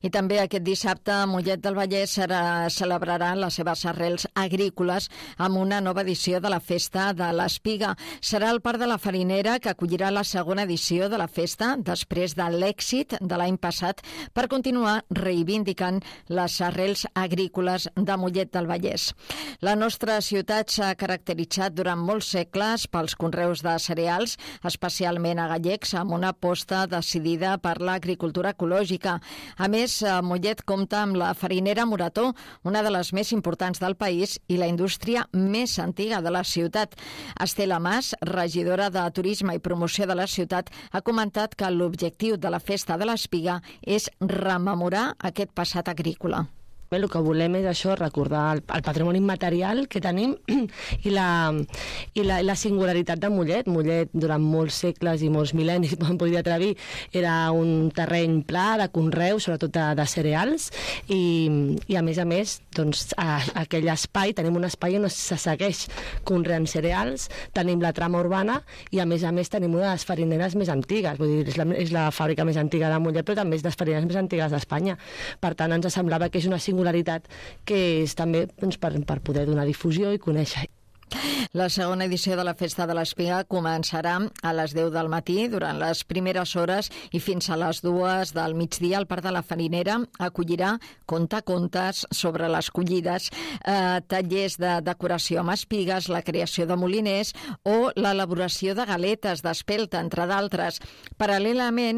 I també aquest dissabte Mollet del Vallès celebrarà les seves arrels agrícoles amb una nova edició de la Festa de l'Espiga. Serà el Parc de la Farinera que acollirà la segona edició de la festa després de l'èxit de l'any passat per continuar reivindicant les arrels agrícoles de Mollet del Vallès. La nostra ciutat s'ha caracteritzat durant molts segles pels conreus de cereals, especialment a gallecs, amb una aposta decidida per l'agricultura ecològica. A més, Mollet compta amb la farinera Morató, una de les més importants del país i la indústria més antiga de la ciutat. Estela Mas, regidora de Turisme i Promoció de la ciutat, ha comentat que l'objectiu de la Festa de l'Espiga és rememorar aquest passat agrícola. El que volem és això, recordar el patrimoni immaterial que tenim i la singularitat de Mollet. Mollet, durant molts segles i molts mil·lennis, podria atrevir, era un terreny pla de conreu, sobretot de cereals, i a més, doncs, a aquell espai, tenim un espai on se segueix conreant cereals, tenim la trama urbana i a més tenim una de les farineres més antigues, vull dir, és la fàbrica més antiga de Mollet, però també és de les farineres més antigues d'Espanya. Per tant, ens semblava que és una singularitat que és també doncs, per poder donar difusió i conèixer. La segona edició de la Festa de l'Espiga començarà a les 10 del matí durant les primeres hores i fins a les 2 del migdia. El Parc de la Farinera acollirà contes sobre les collides, tallers de decoració amb espigues, la creació de moliners o l'elaboració de galetes d'espelta, entre d'altres. Paral·lelament,